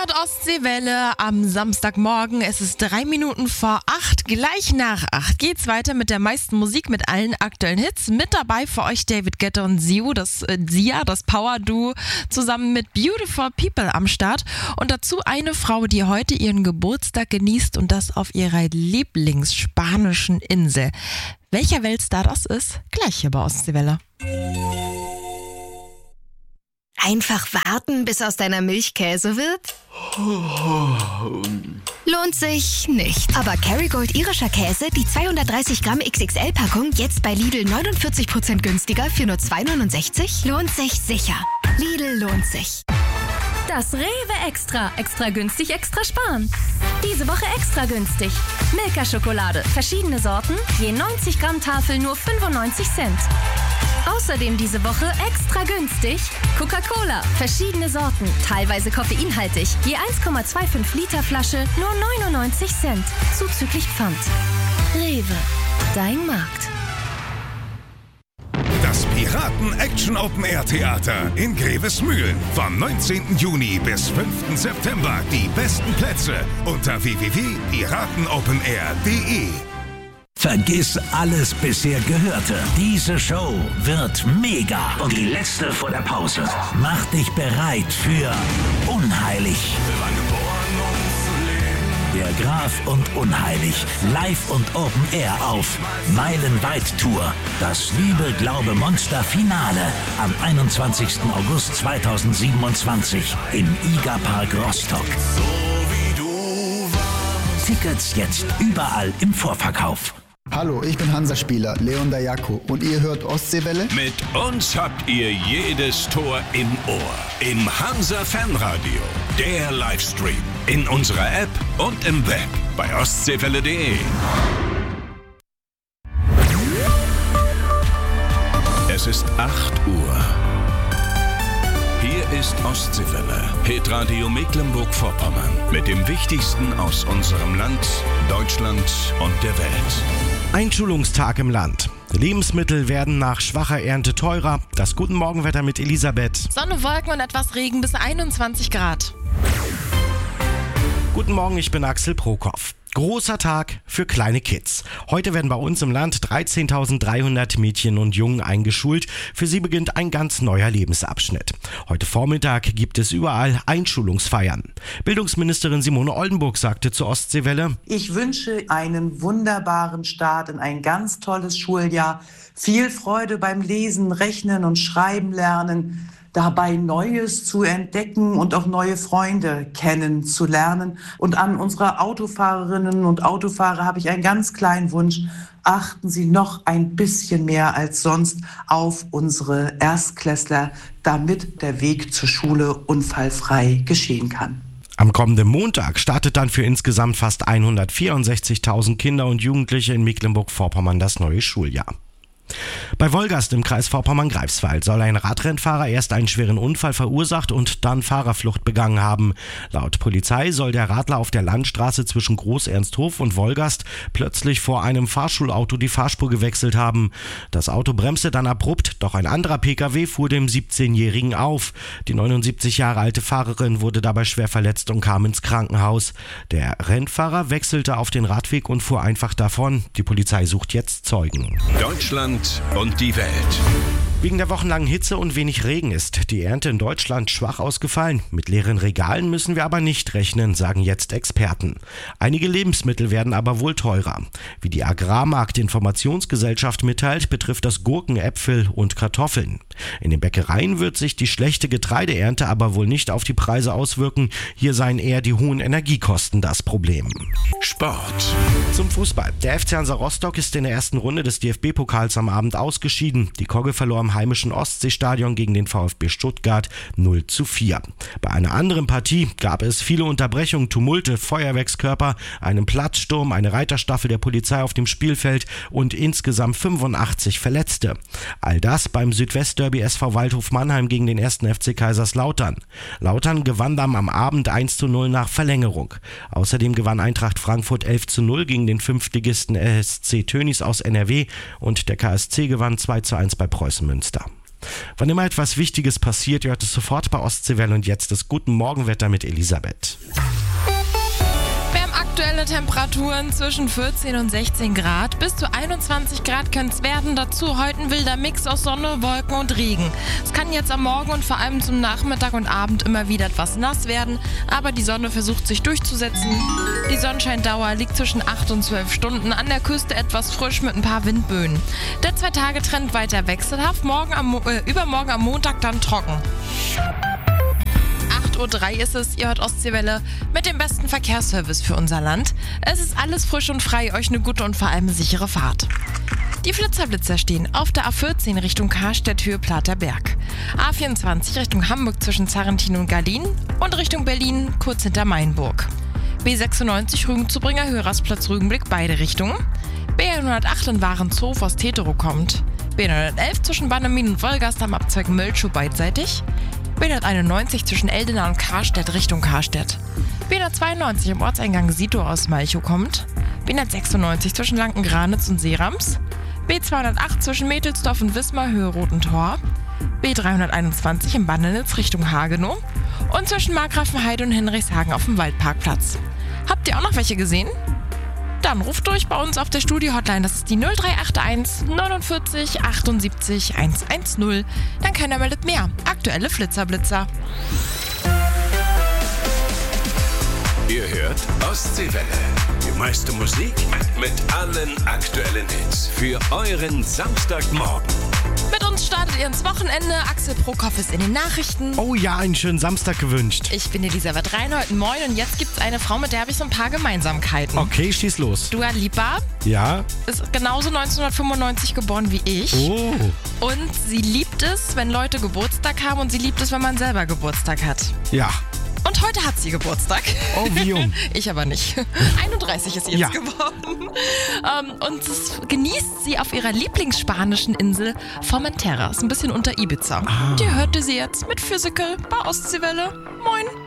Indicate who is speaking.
Speaker 1: hört Ostseewelle am Samstagmorgen. Es ist 3 Minuten vor 8. Gleich nach 8 geht's weiter mit der meisten Musik, mit allen aktuellen Hits. Mit dabei für euch David Guetta und Sia, das Power-Duo, zusammen mit Beautiful People am Start. Und dazu eine Frau, die heute ihren Geburtstag genießt und das auf ihrer Lieblingsspanischen Insel. Welcher Weltstar das ist? Gleich hier bei Ostseewelle.
Speaker 2: Einfach warten, bis aus deiner Milch Käse wird? Lohnt sich nicht. Aber Kerrygold irischer Käse, die 230 Gramm XXL-Packung, jetzt bei Lidl 49% günstiger für nur 2,69? Lohnt sich sicher. Lidl lohnt sich.
Speaker 3: Das Rewe Extra. Extra günstig, extra sparen. Diese Woche extra günstig. Milka-Schokolade. Verschiedene Sorten. Je 90 Gramm Tafel nur 95 Cent. Außerdem diese Woche extra günstig. Coca-Cola. Verschiedene Sorten. Teilweise koffeinhaltig. Je 1,25 Liter Flasche nur 99 Cent. Zuzüglich Pfand. Rewe. Dein Markt.
Speaker 4: Das Piraten-Action-Open-Air-Theater in Grevesmühlen. Vom 19. Juni bis 5. September. Die besten Plätze unter www.piratenopenair.de.
Speaker 5: Vergiss alles bisher Gehörte. Diese Show wird mega. Und die letzte vor der Pause. Mach dich bereit für Unheilig. Der Graf und Unheilig. Live und Open Air auf Meilenweit Tour. Das Liebe, Glaube, Monster Finale am 21. August 2027 im IGA-Park Rostock. Tickets jetzt überall im Vorverkauf.
Speaker 6: Hallo, ich bin Hansa-Spieler Leon Dayako und ihr hört Ostseewelle?
Speaker 4: Mit uns habt ihr jedes Tor im Ohr. Im Hansa-Fanradio. Der Livestream. In unserer App und im Web. Bei ostseewelle.de. Es ist 8 Uhr. Hier ist Ostseewelle, Hitradio Mecklenburg-Vorpommern. Mit dem Wichtigsten aus unserem Land, Deutschland und der Welt.
Speaker 7: Einschulungstag im Land. Lebensmittel werden nach schwacher Ernte teurer. Das Guten Morgenwetter mit Elisabeth.
Speaker 1: Sonne, Wolken und etwas Regen bis 21 Grad.
Speaker 7: Guten Morgen, ich bin Axel Prokop. Großer Tag für kleine Kids. Heute werden bei uns im Land 13.300 Mädchen und Jungen eingeschult. Für sie beginnt ein ganz neuer Lebensabschnitt. Heute Vormittag gibt es überall Einschulungsfeiern. Bildungsministerin Simone Oldenburg sagte zur Ostseewelle:
Speaker 8: Ich wünsche einen wunderbaren Start in ein ganz tolles Schuljahr. Viel Freude beim Lesen, Rechnen und Schreiben lernen. Dabei Neues zu entdecken und auch neue Freunde kennenzulernen. Und an unsere Autofahrerinnen und Autofahrer habe ich einen ganz kleinen Wunsch. Achten Sie noch ein bisschen mehr als sonst auf unsere Erstklässler, damit der Weg zur Schule unfallfrei geschehen kann.
Speaker 7: Am kommenden Montag startet dann für insgesamt fast 164.000 Kinder und Jugendliche in Mecklenburg-Vorpommern das neue Schuljahr. Bei Wolgast im Kreis Vorpommern-Greifswald soll ein Radrennfahrer erst einen schweren Unfall verursacht und dann Fahrerflucht begangen haben. Laut Polizei soll der Radler auf der Landstraße zwischen Groß-Ernsthof und Wolgast plötzlich vor einem Fahrschulauto die Fahrspur gewechselt haben. Das Auto bremste dann abrupt, doch ein anderer Pkw fuhr dem 17-Jährigen auf. Die 79 Jahre alte Fahrerin wurde dabei schwer verletzt und kam ins Krankenhaus. Der Rennfahrer wechselte auf den Radweg und fuhr einfach davon. Die Polizei sucht jetzt Zeugen.
Speaker 4: Deutschland und die Welt.
Speaker 7: Wegen der wochenlangen Hitze und wenig Regen ist die Ernte in Deutschland schwach ausgefallen. Mit leeren Regalen müssen wir aber nicht rechnen, sagen jetzt Experten. Einige Lebensmittel werden aber wohl teurer. Wie die Agrarmarkt-Informationsgesellschaft mitteilt, betrifft das Gurken, Äpfel und Kartoffeln. In den Bäckereien wird sich die schlechte Getreideernte aber wohl nicht auf die Preise auswirken. Hier seien eher die hohen Energiekosten das Problem.
Speaker 4: Sport.
Speaker 7: Zum Fußball. Der FC Hansa Rostock ist in der ersten Runde des DFB-Pokals am Abend ausgeschieden. Die Kogge verlor im heimischen Ostseestadion gegen den VfB Stuttgart 0:4. Bei einer anderen Partie gab es viele Unterbrechungen, Tumulte, Feuerwerkskörper, einen Platzsturm, eine Reiterstaffel der Polizei auf dem Spielfeld und insgesamt 85 Verletzte. All das beim Südwestderby SV Waldhof Mannheim gegen den 1. FC Kaiserslautern. Lautern gewann dann am Abend 1:0 nach Verlängerung. Außerdem gewann Eintracht Frankfurt 11:0 gegen den Fünftligisten SC Tönnies aus NRW und der KSC gewann 2:1 bei Preußen Münster. Wann immer etwas Wichtiges passiert, ihr hört es sofort bei Ostseewelle und jetzt das Guten Morgenwetter mit Elisabeth.
Speaker 1: Aktuelle Temperaturen zwischen 14 und 16 Grad. Bis zu 21 Grad können es werden. Dazu heute ein wilder Mix aus Sonne, Wolken und Regen. Es kann jetzt am Morgen und vor allem zum Nachmittag und Abend immer wieder etwas nass werden, aber die Sonne versucht sich durchzusetzen. Die Sonnenscheindauer liegt zwischen 8 und 12 Stunden. An der Küste etwas frisch mit ein paar Windböen. Der 2-Tage-Trend weiter wechselhaft. Übermorgen am Montag dann trocken. 8:03 Uhr ist es, ihr hört Ostseewelle mit dem besten Verkehrsservice für unser Land. Es ist alles frisch und frei, euch eine gute und vor allem sichere Fahrt. Die Flitzer stehen auf der A14 Richtung Karstedt, Höhe Platerberg. A24 Richtung Hamburg zwischen Zarrentin und Gallien und Richtung Berlin kurz hinter Mainburg. B96 Rügen-Zubringer, Höhe Rastplatz Rügenblick, beide Richtungen. B108 in Warenzhof aus Teterow kommt. B111 zwischen Bannemin und Wolgast am Abzweig Mölschow beidseitig. B191 zwischen Eldena und Karstedt Richtung Karstedt. B192 im Ortseingang Sito aus Malchow kommt. B196 zwischen Lankengranitz und Seerams. B208 zwischen Metelsdorf und Wismar Höhe Roten Tor. B321 im Bandenitz Richtung Hagenow. Und zwischen Markgrafenheide und Hinrichshagen auf dem Waldparkplatz. Habt ihr auch noch welche gesehen? Dann ruft durch bei uns auf der Studio-Hotline, das ist die 0381 49 78 110. Dann keiner meldet mehr. Aktuelle Flitzerblitzer.
Speaker 4: Ihr hört Ostseewelle. Die meiste Musik mit allen aktuellen Hits für euren Samstagmorgen.
Speaker 1: Mit uns startet ihr ins Wochenende. Axel Prokop ist in den Nachrichten.
Speaker 7: Oh ja, einen schönen Samstag gewünscht.
Speaker 1: Ich bin Elisabeth Reinhold, moin. Und jetzt gibt's eine Frau, mit der habe ich so ein paar Gemeinsamkeiten.
Speaker 7: Okay, schieß los.
Speaker 1: Dua Lipa
Speaker 7: Ja?
Speaker 1: ist genauso 1995 geboren wie ich.
Speaker 7: Oh.
Speaker 1: Und sie liebt es, wenn Leute Geburtstag haben, und sie liebt es, wenn man selber Geburtstag hat.
Speaker 7: Ja.
Speaker 1: Und heute hat sie Geburtstag.
Speaker 7: Oh, wie jung?
Speaker 1: Ich aber nicht. 31 ist sie jetzt geworden. Und das genießt sie auf ihrer lieblingsspanischen Insel Formentera. Ist ein bisschen unter Ibiza. Die hörte sie jetzt mit Physical bei Ostseewelle. Moin.